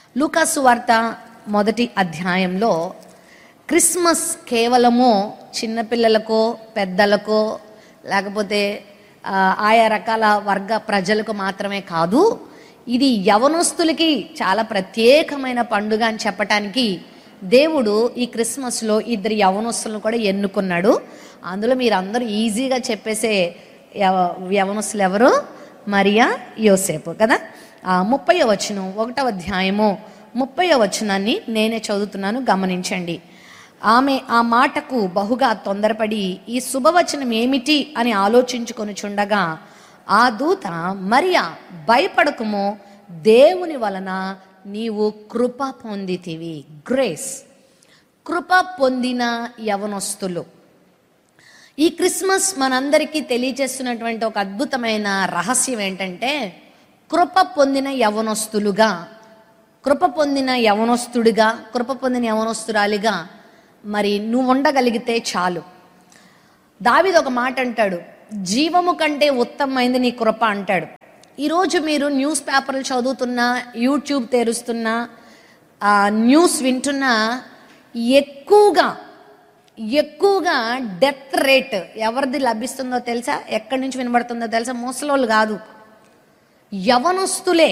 లూకాసు వార్త మొదటి అధ్యాయంలో క్రిస్మస్ కేవలము చిన్నపిల్లలకో పెద్దలకో లేకపోతే ఆయా రకాల వర్గ ప్రజలకు మాత్రమే కాదు, ఇది యవనస్తులకి చాలా ప్రత్యేకమైన పండుగ అని చెప్పటానికి దేవుడు ఈ క్రిస్మస్లో 2 యవనస్తులను కూడా ఎన్నుకున్నాడు. అందులో మీరు అందరూ ఈజీగా చెప్పేసే యవనస్తులు ఎవరు? మరియా, యోసేపు కదా. 30వ వచనం 1వ అధ్యాయము 30వ వచనాన్ని నేనే చదువుతున్నాను, గమనించండి. ఆమె ఆ మాటకు బహుగా తొందరపడి ఈ శుభవచనం ఏమిటి అని ఆలోచించుకొనుచుండగా ఆ దూత, మరియా భయపడకుము, దేవుని వలన నీవు కృప పొందితివి. గ్రేస్, కృప పొందిన యవనస్తులు. ఈ క్రిస్మస్ మనందరికీ తెలియజేస్తున్నటువంటి ఒక అద్భుతమైన రహస్యం ఏంటంటే, కృప పొందిన యవనస్తులుగా, కృప పొందిన యవనస్తుడిగా, కృప పొందిన యవనస్తురాలిగా మరి నువ్వు ఉండగలిగితే చాలు. దావీదు ఒక మాట అంటాడు, జీవము కంటే ఉత్తమమైంది నీ కృప అంటాడు. ఈరోజు మీరు న్యూస్ పేపర్లు చదువుతున్నా, యూట్యూబ్ తెరుస్తున్నా, న్యూస్ వింటున్నా, ఎక్కువగా డెత్ రేట్ ఎవరిది లభిస్తుందో తెలుసా? ఎక్కడి నుంచి వినబడుతుందో తెలుసా? ముసలోళ్ళు కాదు, యవనస్తులే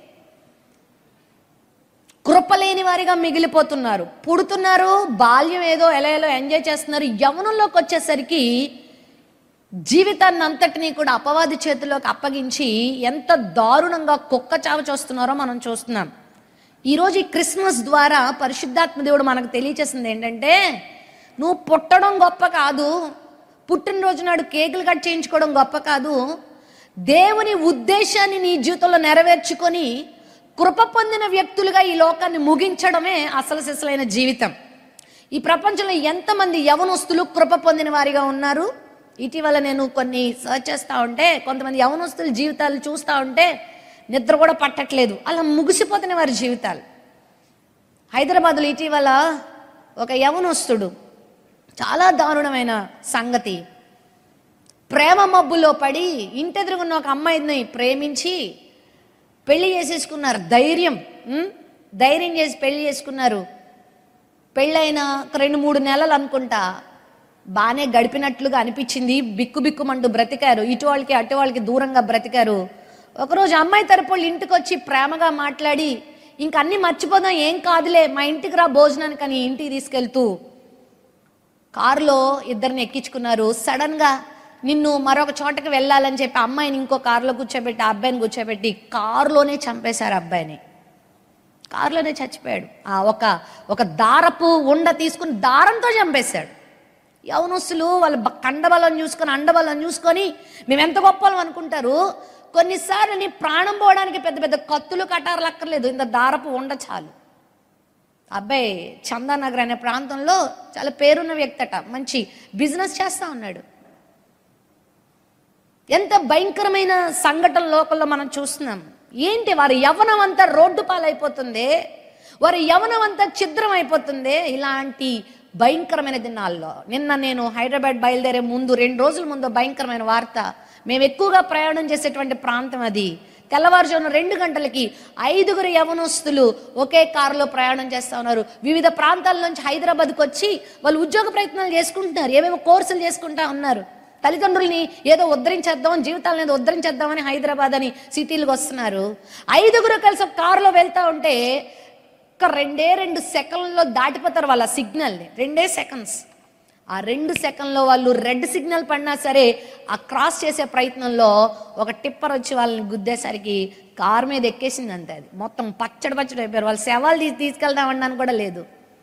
కృపలేని వారిగా మిగిలిపోతున్నారు. పుడుతున్నారు, బాల్యం ఏదో ఎలా ఎంజాయ్ చేస్తున్నారు. యవనంలోకి వచ్చేసరికి జీవితాన్ని అంతటినీ కూడా అపవాది చేతిలోకి అప్పగించి ఎంత దారుణంగా కుక్క చావ చూస్తున్నారో మనం చూస్తున్నాం. ఈరోజు ఈ క్రిస్మస్ ద్వారా పరిశుద్ధాత్మ దేవుడు మనకు తెలియచేసింది ఏంటంటే, నువ్వు పుట్టడం గొప్ప కాదు, పుట్టినరోజు నాడు కేకులు కట్ చేయించుకోవడం గొప్ప కాదు, దేవుని ఉద్దేశాన్ని నీ జీవితంలో నెరవేర్చుకొని కృప పొందిన వ్యక్తులుగా ఈ లోకాన్ని ముగించడమే అసలు సిసలైన జీవితం. ఈ ప్రపంచంలో ఎంతమంది యవనస్తులు కృప పొందిన వారిగా ఉన్నారు? ఇటీవల నేను కొన్ని సర్చ్ చేస్తూ ఉంటే కొంతమంది యవనస్తుల జీవితాలు చూస్తూ ఉంటే నిద్ర కూడా పట్టట్లేదు, అలా ముగిసిపోతున్న వారి జీవితాలు. హైదరాబాద్లో ఇటీవల ఒక యవనస్తుడు, చాలా దారుణమైన సంగతి, ప్రేమ మబ్బులో పడి ఇంటెదురుగున్న ఒక అమ్మాయిని ప్రేమించి పెళ్లి చేసేసుకున్నారు. ధైర్యం చేసి పెళ్లి చేసుకున్నారు. పెళ్ళైన 2-3 నెలలు అనుకుంటా బాగానే గడిపినట్లుగా అనిపించింది. బిక్కుమంటూ బ్రతికారు, ఇటు వాళ్ళకి అటు వాళ్ళకి దూరంగా బ్రతికారు. ఒకరోజు అమ్మాయి తరపు వాళ్ళు ఇంటికి వచ్చి ప్రేమగా మాట్లాడి, ఇంక అన్నీ మర్చిపోదాం, ఏం కాదులే, మా ఇంటికి రా భోజనానికి అని ఇంటికి తీసుకెళ్తూ కారులో 2ని ఎక్కించుకున్నారు. సడన్గా నిన్ను మరొక చోటకి వెళ్ళాలని చెప్పి అమ్మాయిని ఇంకో కారులో కూర్చోబెట్టి ఆ అబ్బాయిని కూర్చోబెట్టి కారులోనే చంపేశారు. అబ్బాయిని కారులోనే చచ్చిపోయాడు. ఒక దారపు ఉండ తీసుకుని దారంతో చంపేశాడు. యవనస్తులు వాళ్ళ కండబలం చూసుకొని, అండబలం చూసుకొని మేము ఎంత గొప్పలం అనుకుంటారు. కొన్నిసార్లు నీ ప్రాణం పోవడానికి పెద్ద పెద్ద కత్తులు కటారులు అక్కర్లేదు, ఇంత దారపు ఉండ చాలు. అబ్బాయి చందానగర్ అనే ప్రాంతంలో చాలా పేరున్న వ్యక్తి అట, మంచి బిజినెస్ చేస్తా ఉన్నాడు. ఎంత భయంకరమైన సంఘటన లోకంలో మనం చూస్తున్నాం. ఏంటి, వారి యవ్వనం అంతా రోడ్డు పాలైపోతుంది, వారి యవ్వనం అంతా ఛిద్రం అయిపోతుంది. ఇలాంటి భయంకరమైన దినాల్లో నిన్న నేను హైదరాబాద్ బయలుదేరే ముందు 2 రోజుల ముందు భయంకరమైన వార్త. మేము ఎక్కువగా ప్రయాణం చేసేటువంటి ప్రాంతం అది. తెల్లవారుజామున 2 గంటలకి 5 యవనస్తులు ఒకే కారులో ప్రయాణం చేస్తూ ఉన్నారు. వివిధ ప్రాంతాల నుంచి హైదరాబాద్కి వచ్చి వాళ్ళు ఉద్యోగ ప్రయత్నాలు చేసుకుంటున్నారు, ఏమేమో కోర్సులు చేసుకుంటా ఉన్నారు. తల్లిదండ్రుల్ని ఏదో ఉద్ధరించేద్దాం, జీవితాలను ఏదో ఉద్ధరించేద్దామని హైదరాబాద్ అని సిటీలకు వస్తున్నారు. 5 కలిసి ఒక కారులో వెళ్తూ ఉంటే ఒక 2 సెకండ్లో దాటిపోతారు వాళ్ళ సిగ్నల్ని. 2 సెకండ్స్. ఆ 2 సెకండ్లో వాళ్ళు రెడ్ సిగ్నల్ పడినా సరే ఆ క్రాస్ చేసే ప్రయత్నంలో ఒక టిప్పర్ వచ్చి వాళ్ళని గుద్దేసరికి కారు మీద ఎక్కేసింది అంతే. అది మొత్తం పచ్చడి అయిపోయారు. వాళ్ళు శవాలు తీసుకెళ్దామన్నాను కూడా లేదు.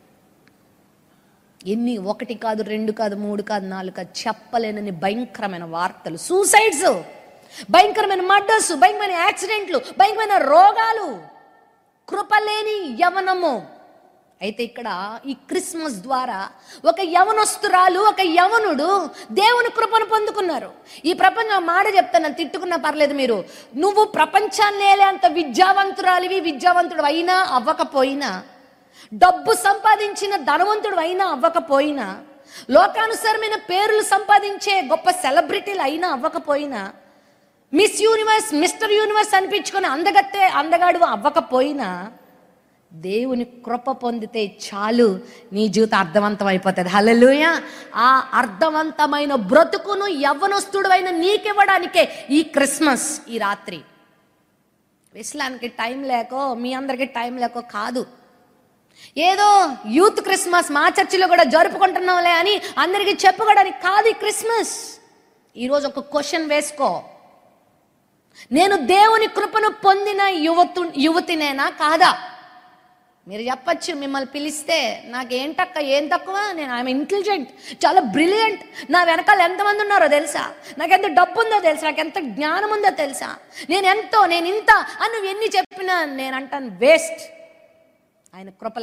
ఎన్ని 1 కాదు, 2 కాదు, 3 కాదు, 4 కాదు, చెప్పలేనని భయంకరమైన వార్తలు. సూసైడ్స్, భయంకరమైన మర్డర్స్, భయంకరమైన యాక్సిడెంట్లు, భయంకరమైన రోగాలు, కృపలేని యవనము. అయితే ఇక్కడ ఈ క్రిస్మస్ ద్వారా ఒక యవనస్తురాలు, ఒక యవనుడు దేవుని కృపను పొందుకున్నారు. ఈ ప్రపంచం మాట చెప్తాను, తిట్టుకున్నా పర్లేదు మీరు, నువ్వు ప్రపంచాన్ని అంత విద్యావంతురాలివి, విద్యావంతుడు అయినా అవ్వకపోయినా, డబ్బు సంపాదించిన ధనవంతుడు అయినా అవ్వకపోయినా, లోకానుసారమైన పేర్లు సంపాదించే గొప్ప సెలబ్రిటీలు అయినా అవ్వకపోయినా, మిస్ యూనివర్స్, మిస్టర్ యూనివర్స్ అనిపించుకొని అందగాడు అవ్వకపోయినా, దేవుని కృప పొందితే చాలు, నీ జీవితం అర్థవంతం అయిపోతుంది. హల్లెలూయా. ఆ అర్థవంతమైన బ్రతుకును యవ్వనస్తుడు అయిన నీకివ్వడానికే ఈ క్రిస్మస్, ఈ రాత్రి. విశ్లానికి టైం లేకో, మీ అందరికి టైం లేకో కాదు, ఏదో యూత్ క్రిస్మస్ మా చర్చిలో కూడా జరుపుకుంటున్నాంలే అని అందరికీ చెప్పుకోవడానికి కాదు ఈ క్రిస్మస్. ఈరోజు ఒక క్వశ్చన్ వేసుకో, నేను దేవుని కృపను పొందిన యువతినేనా కాదా? మీరు చెప్పచ్చు, మిమ్మల్ని పిలిస్తే నాకేంటక్క ఏం తక్కువ, నేను ఐఎమ్ ఇంటెలిజెంట్, చాలా బ్రిలియంట్, నా వెనకాల ఎంతమంది ఉన్నారో తెలుసా, నాకెంత డబ్బు ఉందో తెలుసా, నాకెంత జ్ఞానం ఉందో తెలుసా, నేను ఇంత అని నువ్వు ఎన్ని చెప్పినా నేను అంటాను వేస్ట్. ఆయన కృప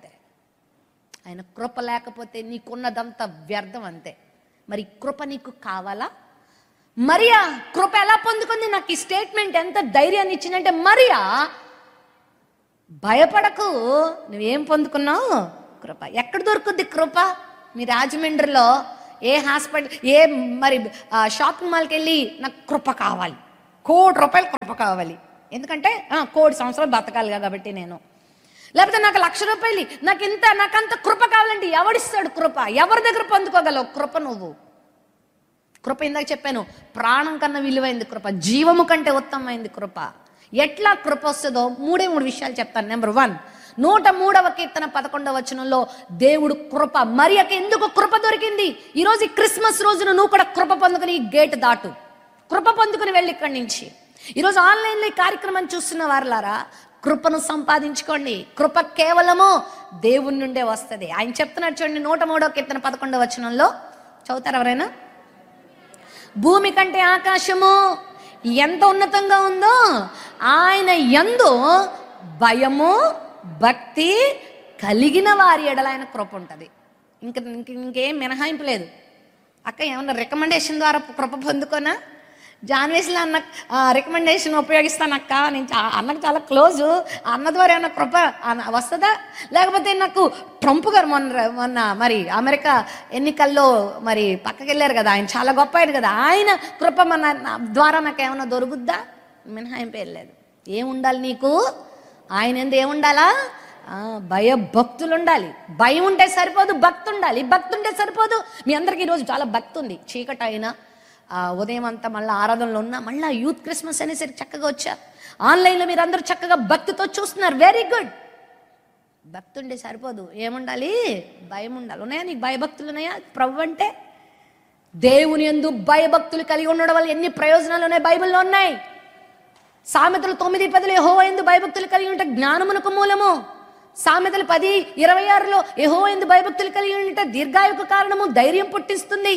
లేకపోతే నీకున్నదంతా వ్యర్థం, అంతే. మరి కృప నీకు కావాలా? మరియా కృప ఎలా పొందుకుంది? నాకు ఈ స్టేట్మెంట్ ఎంత ధైర్యాన్ని ఇచ్చిందంటే, మరియా భయపడకు, నువ్వేం పొందుకున్నావు? కృప. ఎక్కడ దొరుకుద్ది కృప? మీ రాజమండ్రిలో ఏ హాస్పిటల్, ఏ మరి షాపింగ్ మాల్కి వెళ్ళి నాకు కృప కావాలి, ₹1,00,00,000 కృప కావాలి, ఎందుకంటే 1 సంవత్సరాలు బతకాలి కాబట్టి నేను, లేకపోతే నాకు ₹1,00,000 నాకంత కృప కావాలంటే ఎవడిస్తాడు కృప? ఎవరి దగ్గర పొందుకోగలవు కృప? నువ్వు కృప, ఇందాక చెప్పాను, ప్రాణం కన్నా విలువైంది కృప, జీవము కంటే ఉత్తమమైంది కృప. ఎట్లా కృప వస్తుందో 3 విషయాలు చెప్తాను. నెంబర్ 1, 103వ కీర్తన 11వ వచనంలో దేవుడు కృప, మరియకి ఎందుకు కృప దొరికింది? ఈరోజు ఈ క్రిస్మస్ రోజున నువ్వు కూడా కృప పొందుకుని ఈ గేట్ దాటు, కృప పొందుకుని వెళ్ళి ఇక్కడి నుంచి. ఈరోజు ఆన్లైన్లో ఈ కార్యక్రమాన్ని చూస్తున్న వారులారా, కృపను సంపాదించుకోండి. కృప కేవలము దేవుని నుండే వస్తుంది. ఆయన చెప్తున్నాడు చూడండి, 103వ కీర్తన 11వ వచనంలో, చదువుతారు ఎవరైనా? భూమి కంటే ఆకాశము ఎంత ఉన్నతంగా ఉందో ఆయన యందు భయము భక్తి కలిగిన వారి ఎడల ఆయన కృప ఉంటుంది. ఇంకేం మినహాయింపు లేదు. అక్క ఏమన్నా రికమెండేషన్ ద్వారా కృప పొందుకోనా? జాన్వేస్లో అన్న రికమెండేషన్ ఉపయోగిస్తాను అక్క, నేను అన్నకు చాలా క్లోజు, అన్న ద్వారా ఏమన్నా కృప వస్తుందా? లేకపోతే నాకు ట్రంప్ గారు మొన్న మరి అమెరికా ఎన్నికల్లో మరి పక్కకి వెళ్ళారు కదా, ఆయన చాలా గొప్ప ఆయన కదా, ఆయన కృప మన ద్వారా నాకు ఏమన్నా దొరుకుద్దా? మినహాయింపు లేదు. ఏముండాలి నీకు? ఆయన ఎందు ఏముండాలా? భయభక్తులు ఉండాలి. భయం ఉంటే సరిపోదు, భక్తి ఉండాలి. భక్తి ఉంటే సరిపోదు. మీ అందరికీ ఈరోజు చాలా భక్తి ఉంది. చీకటి అయినా ఉదయం అంతా మళ్ళీ ఆరాధనలో ఉన్నా, మళ్ళీ యూత్ క్రిస్మస్ అనేసరికి చక్కగా వచ్చారు. ఆన్లైన్లో మీరు అందరూ చక్కగా భక్తితో చూస్తున్నారు, వెరీ గుడ్. భక్తి ఉండే సరిపోదు, ఏముండాలి? భయం ఉండాలి. ఉన్నాయా నీకు భయభక్తులు? ఉన్నాయా? ప్రభు అంటే దేవుని యందు భయభక్తులు కలిగి ఉండడం వల్ల ఎన్ని ప్రయోజనాలు ఉన్నాయి బైబిల్లో ఉన్నాయి. సామెతలు 9:10 యెహోవా యందు భయభక్తులు కలిగి ఉంటే జ్ఞానమునకు మూలము. సామెతలు 10:26 యెహోవా యందు భయభక్తులు కలిగి ఉంటే దీర్ఘాయుకు కారణము, ధైర్యం పుట్టిస్తుంది.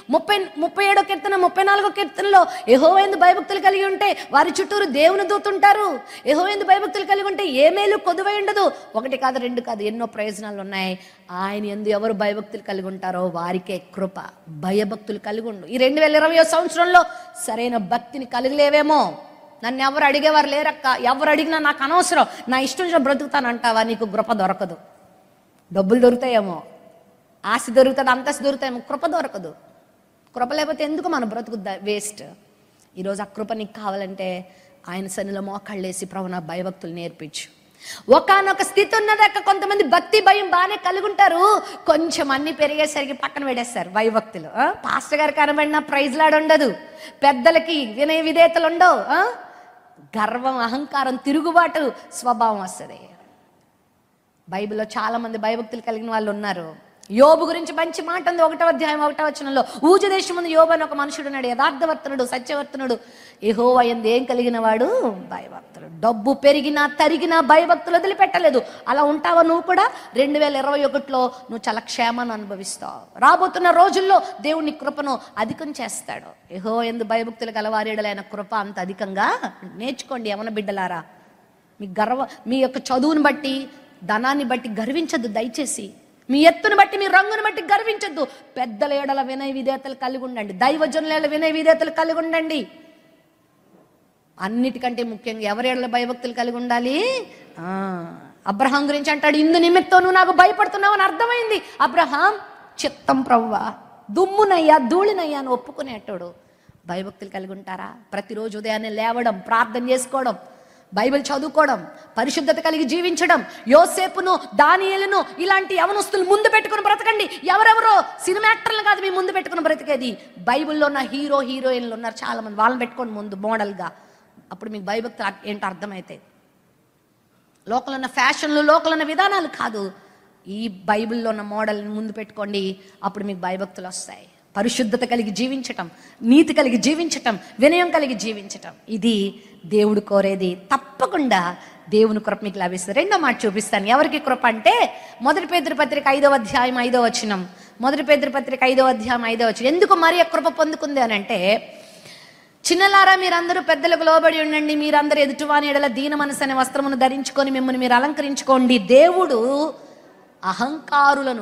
37వ కీర్తన 34వ కీర్తనలో యెహోవా యందు భయభక్తులు కలిగి ఉంటే వారి చుట్టూరు దేవుని దూతుంటారు. యెహోవా యందు భయభక్తులు కలిగి ఉంటే ఏ మేలు కొదువై ఉండదు. 1 కాదు 2 కాదు, ఎన్నో ప్రయోజనాలు ఉన్నాయి. ఆయన యందు ఎవరు భయభక్తులు కలిగి ఉంటారో వారికే కృప. భయభక్తులు కలిగి ఉండు. ఈ 2020వ సంవత్సరంలో సరైన భక్తిని కలిగలేవేమో. నన్ను ఎవరు అడిగేవారు లేరక్క, ఎవరు అడిగినా నాకు అనవసరం, నా ఇష్టం బ్రతుకుతానంటావా? నీకు కృప దొరకదు. డబ్బులు దొరుకుతాయేమో, ఆస్తి దొరుకుతుంది, అంతస్తు దొరుకుతాయేమో, కృప దొరకదు. కృప లేకపోతే ఎందుకు మన బ్రతుకు వేస్ట్. ఈరోజు ఆ కృప నీకు కావాలంటే ఆయన సన్నిధిలో మోకాళ్ళేసి ప్రభు నా భయభక్తులు నేర్పించు. ఒకానొక స్థితి ఉన్నదాకా కొంతమంది భక్తి భయం బాగానే కలిగి ఉంటారు, కొంచెం అన్ని పెరిగేసరికి పక్కన పెట్టేస్తారు భయభక్తులు. పాస్టర్ గారు కనబడినా ప్రైజ్ లాడ్ ఉండదు, పెద్దలకి వినయ విధేయతలు ఉండవు, గర్వం అహంకారం తిరుగుబాటు స్వభావం వస్తుంది. బైబిల్లో చాలా మంది భయభక్తులు కలిగిన వాళ్ళు ఉన్నారు. యోబు గురించి మంచి మాట ఉంది. 1వ అధ్యాయం 1వ వచనంలో, ఊజు దేశం ముందు యోబు అని ఒక మనుషుడు ఉన్నాడు, యథార్థవర్తనుడు సత్యవర్తనుడు, యెహోవా యందు ఏం కలిగిన వాడు? భయభక్తులు. డబ్బు పెరిగినా తరిగినా భయభక్తులు వదిలిపెట్టలేదు. అలా ఉంటావా నువ్వు కూడా? 2021లో నువ్వు చాలా క్షేమాన్ని అనుభవిస్తావు. రాబోతున్న రోజుల్లో దేవుని కృపను అధికం చేస్తాడు. యెహోవా యందు భయభక్తులు గలవారేడలైన కృప అంత అధికంగా నేర్చుకోండి. యవన బిడ్డలారా, మీ యొక్క చదువుని బట్టి ధనాన్ని బట్టి గర్వించద్దు దయచేసి. మీ ఎత్తును బట్టి మీ రంగును బట్టి గర్వించద్దు. పెద్దల ఏడల వినయ విధేయతలు కలిగి ఉండండి. దైవజనుల వినయ విధేయతలు కలిగి ఉండండి. అన్నిటికంటే ముఖ్యంగా ఎవరి ఏడల భయభక్తులు కలిగి ఉండాలి? అబ్రహాం గురించి అంటాడు, ఇందు నిమిత్తం నువ్వు నాకు భయపడుతున్నావు అని అర్థమైంది. అబ్రహాం చిత్తం ప్రభువా, దుమ్మునయ్యా ధూళినయ్యా అని ఒప్పుకునేటోడు. భయభక్తులు కలిగి ఉంటారా? ప్రతిరోజు ఉదయాన్నే లేవడం, ప్రార్థన చేసుకోవడం, బైబిల్ చదువుకోవడం, పరిశుద్ధత కలిగి జీవించడం, యోసేపును, దానియేలును ఇలాంటి యవనస్తులు ముందు పెట్టుకుని బ్రతకండి. ఎవరెవరో సినిమా యాక్టర్లు కాదు మీ ముందు పెట్టుకుని బ్రతికేది. బైబిల్లో ఉన్న హీరో హీరోయిన్లు ఉన్నారు చాలా మంది, వాళ్ళని పెట్టుకోండి ముందు మోడల్గా. అప్పుడు మీకు భయభక్తులు ఏంటో అర్థమవుతాయి. లోకంలో ఉన్న ఫ్యాషన్లు, లోకంలో ఉన్న విధానాలు కాదు, ఈ బైబిల్లో ఉన్న మోడల్ని ముందు పెట్టుకోండి. అప్పుడు మీకు భయభక్తులు వస్తాయి. పరిశుద్ధత కలిగి జీవించటం, నీతి కలిగి జీవించటం, వినయం కలిగి జీవించటం, ఇది దేవుడు కోరేది. తప్పకుండా దేవుని కృప మీకు లభిస్తుంది. రెండో మాట చూపిస్తాను. ఎవరికి కృప అంటే మొదటి పేతురు పత్రిక 5వ అధ్యాయం 5వ వచనం. మొదటి పేతురు పత్రిక 5వ అధ్యాయం 5వ వచనం. ఎందుకు మరి కృప పొందుకుంది అని అంటే, చిన్నలారా మీరందరూ పెద్దలకు లోబడి ఉండండి, మీరందరూ ఎదుటివాని ఎడల దీన మనసు అనే వస్త్రమును ధరించుకొని మిమ్మల్ని మీరు అలంకరించుకోండి. దేవుడు అహంకారులను,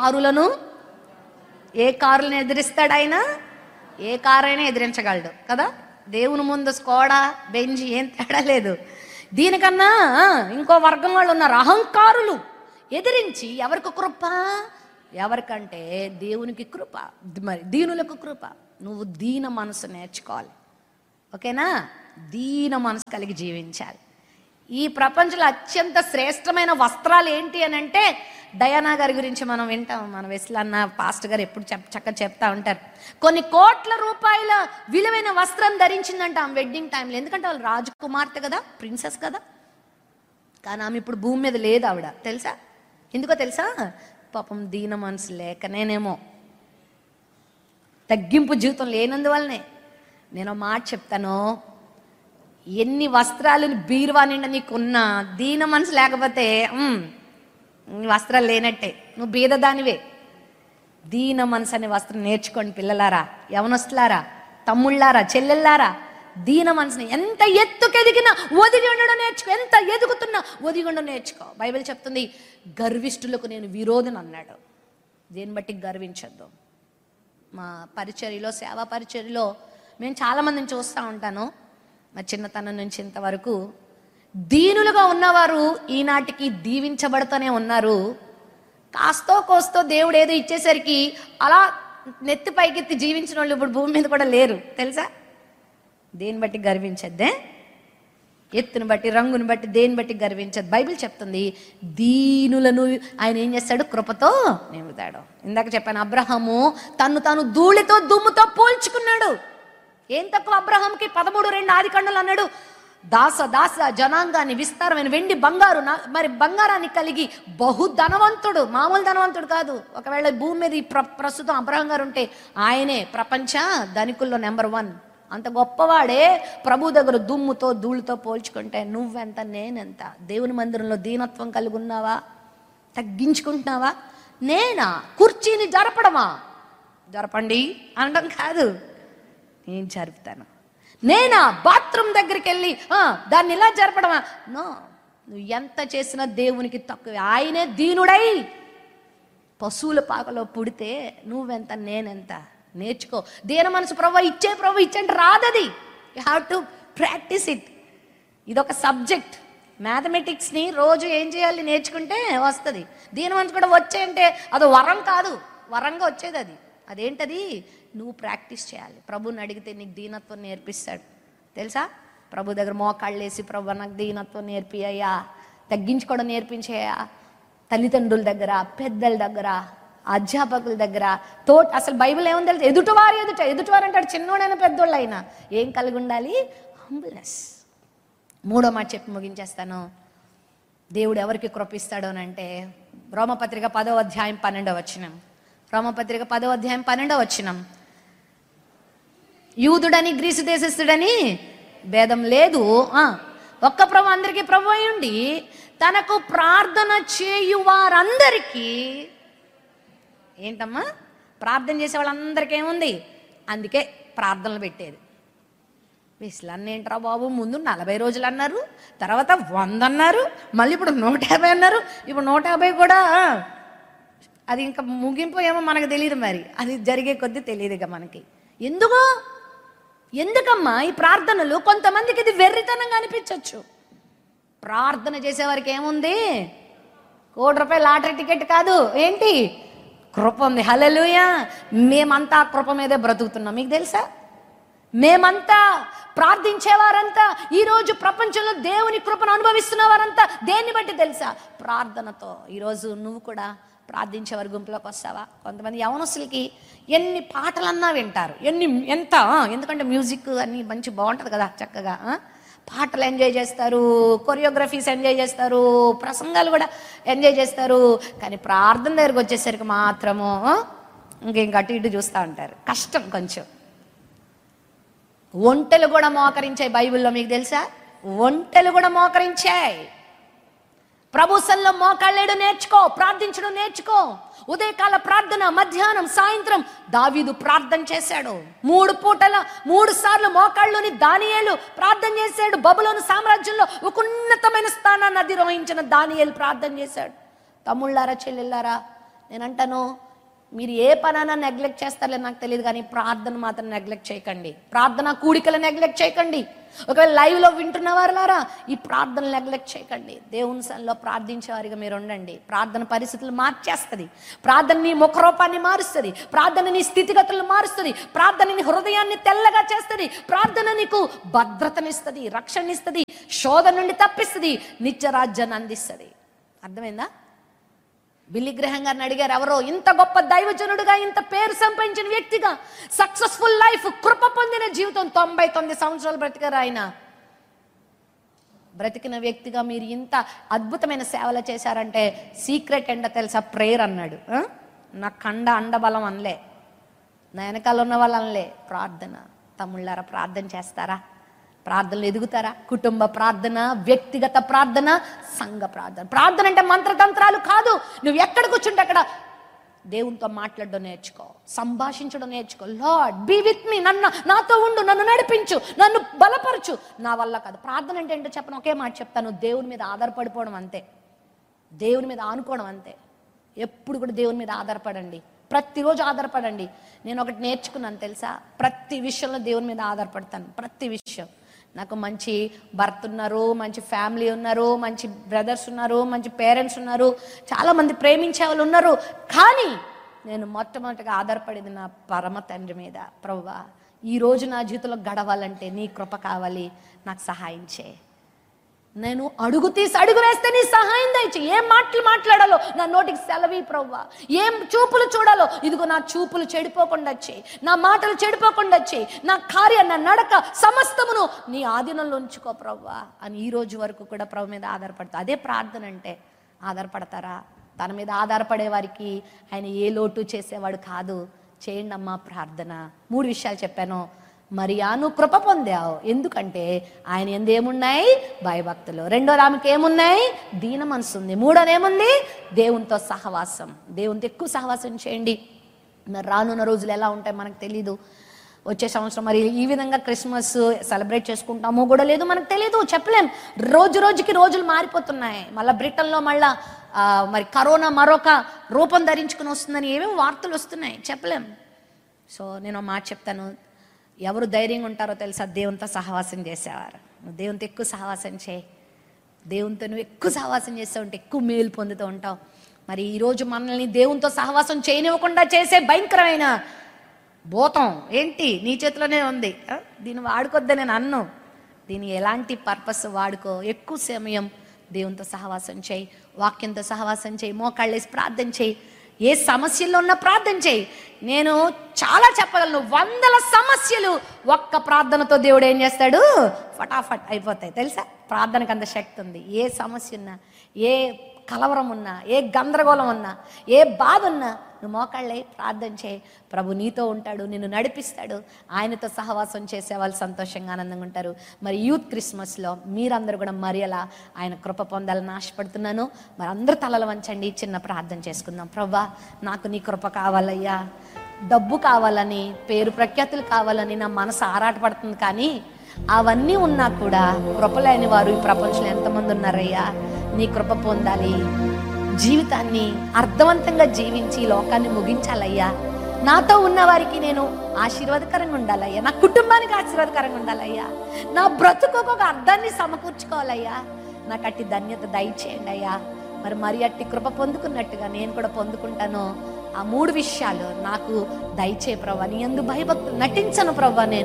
ఏ కారులను ఎదిరిస్తాడు ఆయన? ఏ కారైనా ఎదిరించగలడు కదా. దేవుని ముందు స్కోడా, బెంజ్ ఏం తేడా లేదు. దీనికన్నా ఇంకో వర్గం వాళ్ళు ఉన్నారు, అహంకారులు. ఎదిరించి ఎవరికి కృప? ఎవరికంటే దేవునికి కృప, మరి దీనులకు కృప. నువ్వు దీన మనసు నేర్చుకోవాలి, ఓకేనా? దీన మనసు కలిగి జీవించాలి. ఈ ప్రపంచంలో అత్యంత శ్రేష్టమైన వస్త్రాలు ఏంటి అని అంటే, డయానా గారి గురించి మనం వింటాం. మన వెస్లన్న పాస్టర్ గారు ఎప్పుడు చక్కగా చెప్తా ఉంటారు. కొన్ని కోట్ల రూపాయల విలువైన వస్త్రం ధరించిందంట ఆమె వెడ్డింగ్ టైంలో. ఎందుకంటే వాళ్ళు రాజకుమార్తె కదా, ప్రిన్సెస్ కదా. కానీ ఆమె ఇప్పుడు భూమి మీద లేదు. ఆవిడ తెలుసా? ఎందుకో తెలుసా? పాపం దీన మనసు లేకనేనేమో, తగ్గింపు జీవితం లేనందువల్లనే. నేను మాట చెప్తాను, ఎన్ని వస్త్రాలు బీరువా నిండా నీకున్నా దీన మనసు లేకపోతే వస్త్రాలు లేనట్టే, నువ్వు బీదదానివే. దీన మనసు అనే వస్త్రం నేర్చుకోండి పిల్లలారా, యవనస్తులారా, తమ్ముళ్ళారా, చెల్లెళ్ళారా. దీన మనసుని ఎంత ఎత్తుకెదిగినా ఒదిగి ఉండడం నేర్చుకో. ఎంత ఎదుగుతున్నా ఒదిగి ఉండడం నేర్చుకో. బైబిల్ చెప్తుంది, గర్విష్ఠులకు నేను విరోధిని అన్నాడు. దేన్ని బట్టి గర్వించొద్దు. మా పరిచర్యలో, సేవా పరిచర్యలో మేము చాలామందిని చూస్తూ ఉంటాను. మా చిన్నతనం నుంచి ఇంతవరకు దీనులుగా ఉన్నవారు ఈనాటికి దీవించబడుతూనే ఉన్నారు. కాస్తో కోస్తో దేవుడు ఏదో ఇచ్చేసరికి అలా నెత్తి పైకెత్తి జీవించిన వాళ్ళు ఇప్పుడు భూమి మీద కూడా లేరు తెలుసా. దేన్ని బట్టి గర్వించద్దే, ఎత్తును బట్టి, రంగుని బట్టి, దేన్ని బట్టి గర్వించదు. బైబిల్ చెప్తుంది, దీనులను ఆయన ఏం చేస్తాడు? కృపతో నింపుతాడు. ఇందాక చెప్పాను, అబ్రహాము తాను ధూళితో దుమ్ముతో పోల్చుకున్నాడు. ఏం తక్కువ అబ్రహాంకి? 13:2 ఆదికాండలు అన్నాడు, దాస జనాంగాన్ని, విస్తారమైన వెండి బంగారు, మరి బంగారాన్ని కలిగి బహు ధనవంతుడు, మామూలు ధనవంతుడు కాదు. ఒకవేళ భూమి మీద ప్రస్తుతం అబ్రహాం గారు ఉంటే ఆయనే ప్రపంచ ధనికుల్లో నెంబర్ 1. అంత గొప్పవాడే ప్రభు దగ్గర దుమ్ముతో ధూళితో పోల్చుకుంటే నువ్వెంత, నేనెంత? దేవుని మందిరంలో దీనత్వం కలిగి ఉన్నావా? తగ్గించుకుంటున్నావా? నేనా కుర్చీని జరపండి అనడం కాదు, నేను జరుపుతాను. నేనా బాత్రూమ్ దగ్గరికి వెళ్ళి దాన్ని ఇలా జరపడమా? నో, నువ్వు ఎంత చేసినా దేవునికి తక్కువ. ఆయనే దీనుడై పశువుల పాకలో పుడితే నువ్వెంత, నేనెంత? నేర్చుకో. దీన మనసు ప్రభు ఇచ్చంటే రాదది. You have to practice it. ఇదొక సబ్జెక్ట్. మ్యాథమెటిక్స్ని రోజు ఏం చేయాలి? నేర్చుకుంటే వస్తుంది. దీన మనసు కూడా వచ్చేయంటే అది వరం కాదు, వరంగా వచ్చేది అది. అదేంటది? నువ్వు ప్రాక్టీస్ చేయాలి. ప్రభుని అడిగితే నీకు దీనత్వం నేర్పిస్తాడు తెలుసా. ప్రభు దగ్గర మోకాళ్ళు వేసి, ప్రభు నాకు దీనత్వం నేర్పియ్యా, తగ్గించుకోవడం నేర్పించేయా. తల్లిదండ్రుల దగ్గర, పెద్దల దగ్గర, అధ్యాపకుల దగ్గర, అసలు బైబిల్ ఏముంది తెలుసు? ఎదుటివారు అంటాడు, చిన్నోడైనా పెద్దోళ్ళు అయినా ఏం కలిగి ఉండాలి? హంబుల్నెస్. మూడో మాట చెప్పి ముగించేస్తాను. దేవుడు ఎవరికి కృపిస్తాడు అని అంటే, రోమపత్రిక 10వ అధ్యాయం 12వ వచనం. రోమపత్రిక 10వ అధ్యాయం 12వ వచనం. యూదుడని గ్రీసు దేశస్థుడని భేదం లేదు, ఒక్క ప్రభు అందరికీ ప్రభు అయ్యుండి తనకు ప్రార్థన చేయు వారందరికీ, ఏంటమ్మా? ప్రార్థన చేసే వాళ్ళందరికీ ఏముంది? అందుకే ప్రార్థనలు పెట్టేది. విసులన్నీ ఏంట్రా బాబు, ముందు 40 రోజులు అన్నారు, తర్వాత 100 అన్నారు, మళ్ళీ ఇప్పుడు 150 అన్నారు. ఇప్పుడు 150 కూడా అది ఇంకా ముగింపు ఏమో మనకు తెలియదు. మరి అది జరిగే కొద్దీ తెలియదు ఇక మనకి. ఎందుకమ్మా ఈ ప్రార్థనలు? కొంతమందికి ఇది వెర్రితనంగా అనిపించవచ్చు. ప్రార్థన చేసేవారికి ఏముంది? ₹1 లాటరీ టికెట్ కాదు, ఏంటి? కృప ఉంది. హల్లెలూయా. మేమంతా కృప మీదే బ్రతుకుతున్నాం. మీకు తెలుసా? మేమంతా ప్రార్థించేవారంతా, ఈరోజు ప్రపంచంలో దేవుని కృపను అనుభవిస్తున్న వారంతా దేన్ని బట్టి తెలుసా? ప్రార్థనతో. ఈరోజు నువ్వు కూడా ప్రార్థించేవారి గుంపులోకి వస్తావా? కొంతమంది యవనస్తులకి ఎన్ని పాటలన్నా వింటారు, ఎందుకంటే మ్యూజిక్ అన్ని మంచి బాగుంటుంది కదా, చక్కగా పాటలు ఎంజాయ్ చేస్తారు, కొరియోగ్రఫీస్ ఎంజాయ్ చేస్తారు, ప్రసంగాలు కూడా ఎంజాయ్ చేస్తారు. కానీ ప్రార్థన దగ్గరకు వచ్చేసరికి మాత్రము ఇంక అటు ఇటు చూస్తూ ఉంటారు. కష్టం కొంచెం. ఒంటెలు కూడా మోకరించాయి బైబిల్లో, మీకు తెలుసా? ఒంటెలు కూడా మోకరించాయి. ప్రభు సన్నిధిలో మోకాళ్ళేడు నేర్చుకో, ప్రార్థించడం నేర్చుకో. ఉదయకాల ప్రార్థన, మధ్యాహ్నం, సాయంత్రం దావీదు ప్రార్థన చేశాడు. 3 పూటల 3 సార్లు మోకాళ్ళలోని దానియేలు ప్రార్థన చేశాడు. బబులోను సామ్రాజ్యంలో ఒక ఉన్నతమైన స్థానాన్ని అధిరోహించిన దానియేలు ప్రార్థన చేశాడు. తమ్ముళ్ళారా, చెల్లెళ్ళారా, నేనంటాను, మీరు ఏ పనైనా నెగ్లెక్ట్ చేస్తారో నాకు తెలియదు, కానీ ప్రార్థన మాత్రం నెగ్లెక్ట్ చేయకండి. ప్రార్థన కూడికలు నెగ్లెక్ట్ చేయకండి. ఒకవేళ లైవ్లో వింటున్న వారులారా, ఈ ప్రార్థన నెగ్లెక్ట్ చేయకండి. దేవుని సన్నిధిలో ప్రార్థించేవారిగా మీరు ఉండండి. ప్రార్థన పరిస్థితులు మార్చేస్తుంది. ప్రార్థన నీ ముఖరూపాన్ని మారుస్తుంది. ప్రార్థన నీ స్థితిగతులను మారుస్తుంది. ప్రార్థన నీ హృదయాన్ని తెల్లగా చేస్తుంది. ప్రార్థన నీకు భద్రతనిస్తుంది, రక్షణనిస్తుంది, శోధన నుండి తప్పిస్తుంది, నిత్యరాజ్యాన్ని అందిస్తుంది. అర్థమైందా? బిల్లీ గ్రహం గారిని అడిగారు, ఎవరో ఇంత గొప్ప దైవజనుడుగా, ఇంత పేరు సంపాదించిన వ్యక్తిగా, సక్సెస్ఫుల్ లైఫ్, కృప పొందిన జీవితం, 99 సంవత్సరాలు బ్రతికారు ఆయన. బ్రతికిన వ్యక్తిగా మీరు ఇంత అద్భుతమైన సేవలు చేశారంటే సీక్రెట్ ఏంటో తెలుసా? ప్రేయర్ అన్నాడు. నా అండబలం అనలే, నా వెనకాల ఉన్న వాళ్ళు అనలే, ప్రార్థన. తమ్ముళ్ళారా, ప్రార్థన చేస్తారా? ప్రార్థనలు ఎదుగుతారా? కుటుంబ ప్రార్థన, వ్యక్తిగత ప్రార్థన, సంఘ ప్రార్థన. ప్రార్థన అంటే మంత్రతంత్రాలు కాదు. నువ్వు ఎక్కడ కూర్చుంటే అక్కడ దేవునితో మాట్లాడడం నేర్చుకో, సంభాషించడం నేర్చుకో. లార్డ్ బీ విత్ మీ, నాతో ఉండు, నన్ను నడిపించు, నన్ను బలపరచు. నా వల్ల కాదు. ప్రార్థన అంటే ఏంటో చెప్పను, ఒకే మాట చెప్తాను, దేవుని మీద ఆధారపడిపోవడం అంతే. దేవుని మీద ఆనుకోవడం అంతే. ఎప్పుడు కూడా దేవుని మీద ఆధారపడండి. ప్రతిరోజు ఆధారపడండి. నేను ఒకటి నేర్చుకున్నాను తెలుసా? ప్రతి విషయంలో దేవుని మీద ఆధారపడతాను. ప్రతి విషయం. నాకు మంచి భర్త ఉన్నారు, మంచి ఫ్యామిలీ ఉన్నారు, మంచి బ్రదర్స్ ఉన్నారు, మంచి పేరెంట్స్ ఉన్నారు, చాలామంది ప్రేమించే వాళ్ళు ఉన్నారు. కానీ నేను మొట్టమొదటిగా ఆధారపడేది నా పరమ తండ్రి మీద. ప్రభువా, ఈరోజు నా జీవితంలో గడవాలంటే నీ కృప కావాలి, నాకు సహాయం చేయి. నేను అడుగు వేస్తే నీ సహాయం దయచి. ఏం మాటలు మాట్లాడాలో నా నోటికి సెలవి ప్రభువా. ఏం చూపులు చూడాలో ఇదిగో నా చూపులు చెడిపోకుండా వచ్చాయి, నా మాటలు చెడిపోకుండా వచ్చాయి, నా కార్యం, నా నడక సమస్తమును నీ ఆధీనంలో ఉంచుకో ప్రభువా అని ఈ రోజు వరకు కూడా ప్రభు మీద ఆధారపడతా. అదే ప్రార్థన అంటే. ఆధారపడతారా? తన మీద ఆధారపడే వారికి ఆయన ఏ లోటు చేసేవాడు కాదు. చేయండి అమ్మా ప్రార్థన. 3 విషయాలు చెప్పాను. మరియాను కృప పొందావు, ఎందుకంటే ఆయన ఎందు ఏమున్నాయి? భయభక్తులు. రెండోది ఆమెకి ఏమున్నాయి? దీన మనసు ఉంది. మూడోది ఏముంది? దేవునితో సహవాసం. దేవునితో ఎక్కువ సహవాసం చేయండి. మరి రానున్న రోజులు ఎలా ఉంటాయి మనకు తెలీదు. వచ్చే సంవత్సరం మరి ఈ విధంగా క్రిస్మస్ సెలబ్రేట్ చేసుకుంటామో కూడా లేదు, మనకు తెలీదు, చెప్పలేం. రోజుకి రోజులు మారిపోతున్నాయి. మళ్ళీ బ్రిటన్లో మళ్ళా మరి కరోనా మరొక రూపం ధరించుకుని వస్తుందని ఏమేమి వార్తలు వస్తున్నాయి, చెప్పలేం. సో నేను మాట చెప్తాను, ఎవరు ధైర్యంగా ఉంటారో తెలుసా? దేవునితో సహవాసం చేసేవారు. నువ్వు దేవునితో ఎక్కువ సహవాసం చేయి. దేవునితో నువ్వు ఎక్కువ సహవాసం చేస్తూ ఉంటే ఎక్కువ మేలు పొందుతూ ఉంటావు. మరి ఈరోజు మనల్ని దేవునితో సహవాసం చేయనివ్వకుండా చేసే భయంకరమైన భూతం ఏంటి? నీ చేతిలోనే ఉంది. దీన్ని వాడుకోద్దని నేను అన్ను. దీన్ని ఎలాంటి పర్పస్ వాడుకో. ఎక్కువ సమయం దేవునితో సహవాసం చేయి, వాక్యంతో సహవాసం చేయి, మోకాళ్ళేసి ప్రార్థన చేయి. ఏ సమస్యల్లో ఉన్నా ప్రార్థన చేయి. నేను చాలా చెప్పగలను, 100 సమస్యలు ఒక్క ప్రార్థనతో దేవుడు ఏం చేస్తాడు? ఫటాఫట్ అయిపోతాయి. తెలుసా? ప్రార్థనకు అంత శక్తి ఉంది. ఏ సమస్య ఉన్నా, ఏ కలవరం ఉన్నా, ఏ గందరగోళం ఉన్నా, ఏ బాధ ఉన్నా నువ్వు మోకాళ్ళే ప్రార్థన చేయి. ప్రభు నీతో ఉంటాడు, నిన్ను నడిపిస్తాడు. ఆయనతో సహవాసం చేసే వాళ్ళు సంతోషంగా ఆనందంగా ఉంటారు. మరి యూత్ క్రిస్మస్లో మీరందరూ కూడా మరి అలా ఆయన కృప పొందాలని ఆశపడుతున్నాను. మరి అందరూ తలలు వంచండి, చిన్న ప్రార్థన చేసుకుందాం. ప్రభా, నాకు నీ కృప కావాలయ్యా. డబ్బు కావాలని, పేరు ప్రఖ్యాతులు కావాలని నా మనసు ఆరాటపడుతుంది. కానీ అవన్నీ ఉన్నా కూడా కృపలేని వారు ఈ ప్రపంచంలో ఎంతమంది ఉన్నారయ్యా. నీ కృప పొందాలి, జీవితాన్ని అర్థవంతంగా జీవించి లోకాన్ని ముగించాలయ్యా. నాతో ఉన్న వారికి నేను ఆశీర్వాదకరంగా ఉండాలయ్యా. నా కుటుంబానికి ఆశీర్వాదకరంగా ఉండాలయ్యా. నా బ్రతుకు ఒక అర్థాన్ని సమకూర్చుకోవాలయ్యా. నాకు అట్టి ధన్యత దయచేయండి అయ్యా. మరి అట్టి కృప పొందుకున్నట్టుగా నేను కూడా పొందుకుంటాను. ఆ 3 విషయాలు నాకు దయచే ప్రభా. నీ యందు భయభక్తులు నటించను ప్రభా. నేను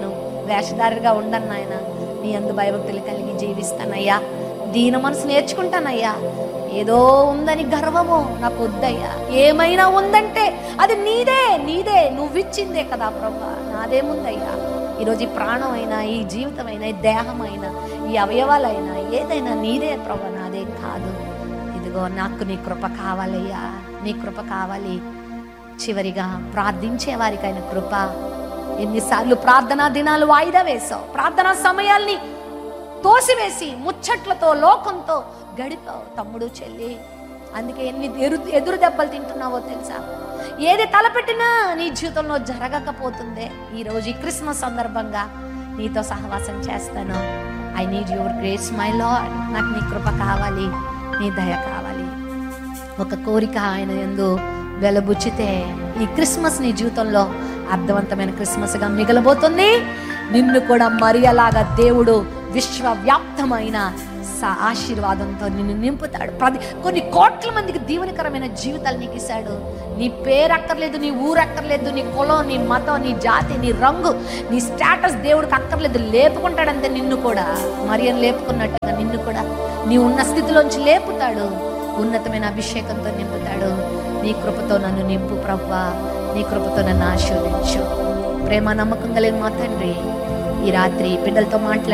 వేషధారిగా ఉండను నాయన, నీ అందు భయభక్తులు కలిగి జీవిస్తానయ్యా. దీన మనసు నేర్చుకుంటానయ్యా. ఏదో ఉందని గర్వము నాకు వద్దయ్యా. ఏమైనా ఉందంటే అది నీదే, నీదే, నువ్విచ్చిందే కదా ప్రభా, నాదేముందయ్యా. ఈరోజు ఈ ప్రాణం అయినా, ఈ జీవితం అయినా, ఈ దేహం అయినా, ఈ అవయవాలైనా ఏదైనా నీదే ప్రభా, నాదేం కాదు. ఇదిగో నాకు నీ కృప కావాలయ్యా, నీ కృప కావాలి. చివరిగా ప్రార్థించే వారికైన కృప. ఎన్నిసార్లు ప్రార్థనా దినాలు వాయిదా వేసావు, ప్రార్థనా సమయాల్ని తోసివేసి ముచ్చట్లతో లోకంతో గడిపావు తమ్ముడు చెల్లి. అందుకే ఎన్ని ఎదురు దెబ్బలు తింటున్నావో తెలుసా. ఏది తలపెట్టినా నీ జీవితంలో జరగకపోతుందే. ఈరోజు ఈ క్రిస్మస్ సందర్భంగా నీతో సహవాసం చేస్తాను. I need your grace my lord. నాకు నీ కృప కావాలి, నీ దయ కావాలి. ఒక కోరిక ఆయన యందు వెలబుచ్చితే ఈ క్రిస్మస్ నీ జీవితంలో అర్థవంతమైన క్రిస్మస్గా మిగలబోతుంది. నిన్ను కూడా మరియలాగా దేవుడు విశ్వవ్యాప్తమైన ఆశీర్వాదంతో నిన్ను నింపుతాడు. కొన్ని కోట్ల మందికి దీవెనకరమైన జీవితాలు నీకు ఇస్తాడు. నీ పేరు అక్కర్లేదు, నీ ఊరు అక్కర్లేదు, నీ కులం, నీ మతం, నీ జాతి, నీ రంగు, నీ స్టేటస్ దేవుడికి అక్కర్లేదు. లేపుకుంటాడంతే నిన్ను కూడా. మరియను లేపుకున్నట్టుగా నిన్ను కూడా నీ ఉన్న స్థితిలోంచి లేపుతాడు. ఉన్నతమైన అభిషేకంతో నింపుతాడు. నీ కృపతో నన్ను నింపు ప్రభువా, నీ కృపతో నన్ను ఆశీర్వదించు. ప్రేమ నమ్మకం కలిగిన మా తండ్రి, ఈ రాత్రి బిడ్డలతో మాట్లాడి